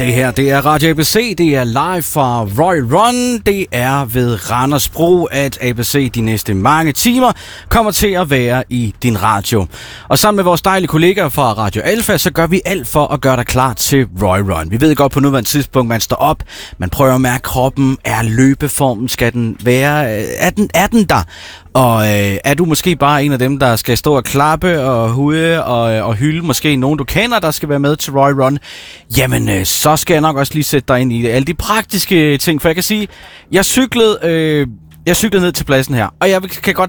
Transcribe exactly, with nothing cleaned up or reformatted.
Det her, det er Radio A B C, det er live fra Roy Run, det er ved Randers Bro, at A B C de næste mange timer kommer til at være i din radio. Og sammen med vores dejlige kollegaer fra Radio Alfa, så gør vi alt for at gøre dig klar til Roy Run. Vi ved godt på nuværende tidspunkt, man står op, man prøver at mærke kroppen, er løbeformen, skal den være, er den, er den der? Og øh, er du måske bare en af dem, der skal stå og klappe og hude og, og hylde måske nogen, du kender, der skal være med til Roy Run, jamen øh, så skal jeg nok også lige sætte dig ind i alle de praktiske ting. For jeg kan sige, jeg cyklede, øh, jeg cyklede ned til pladsen her, og jeg kan godt